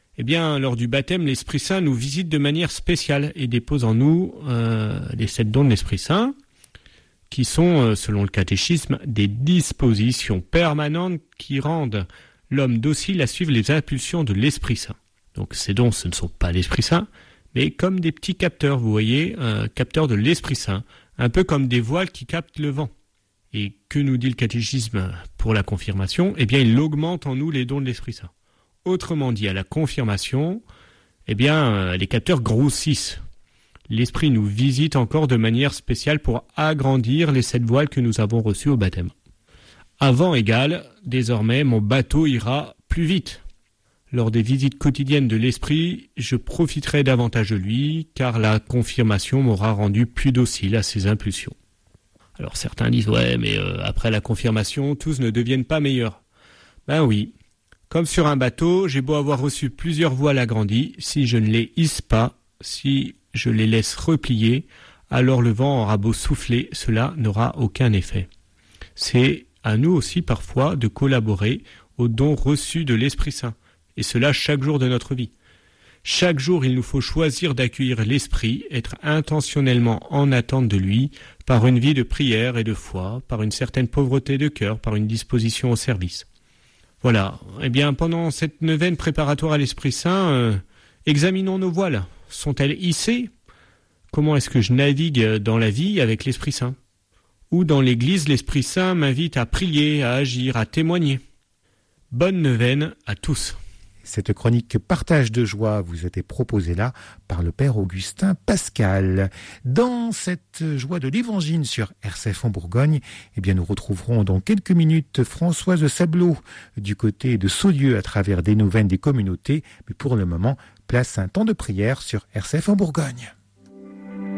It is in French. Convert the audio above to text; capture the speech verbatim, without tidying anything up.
Eh bien, lors du baptême, l'Esprit Saint nous visite de manière spéciale et dépose en nous euh, les sept dons de l'Esprit Saint, qui sont, euh, selon le catéchisme, des dispositions permanentes qui rendent l'homme docile à suivre les impulsions de l'Esprit Saint. Donc ces dons, ce ne sont pas l'Esprit Saint, mais comme des petits capteurs, vous voyez, euh, capteurs de l'Esprit Saint, un peu comme des voiles qui captent le vent. Et que nous dit le catéchisme pour la confirmation ? Eh bien, il augmente en nous les dons de l'Esprit Saint. Autrement dit, à la confirmation, eh bien, euh, les capteurs grossissent. L'Esprit nous visite encore de manière spéciale pour agrandir les sept voiles que nous avons reçues au baptême. À vent égal, désormais, mon bateau ira plus vite. Lors des visites quotidiennes de l'Esprit, je profiterai davantage de lui, car la confirmation m'aura rendu plus docile à ses impulsions. Alors certains disent, ouais, mais euh, après la confirmation, tous ne deviennent pas meilleurs. Ben oui. Comme sur un bateau, j'ai beau avoir reçu plusieurs voiles agrandies, si je ne les hisse pas, si je les laisse replier, alors le vent aura beau souffler, cela n'aura aucun effet. C'est à nous aussi parfois de collaborer aux dons reçus de l'Esprit Saint, et cela chaque jour de notre vie. Chaque jour, il nous faut choisir d'accueillir l'Esprit, être intentionnellement en attente de lui, par une vie de prière et de foi, par une certaine pauvreté de cœur, par une disposition au service. Voilà. Eh bien, pendant cette neuvaine préparatoire à l'Esprit Saint, euh, examinons nos voiles. Sont-elles hissées ? Comment est-ce que je navigue dans la vie avec l'Esprit Saint ? Ou dans l'Église, l'Esprit Saint m'invite à prier, à agir, à témoigner. Bonne neuvaine à tous. Cette chronique Partage de joie vous était proposée là par le Père Augustin Pascal. Dans cette joie de l'Évangile sur R C F en Bourgogne, eh bien nous retrouverons dans quelques minutes Françoise Sablot du côté de Saulieu à travers des neuvaines des communautés. Mais pour le moment, place à un temps de prière sur R C F en Bourgogne.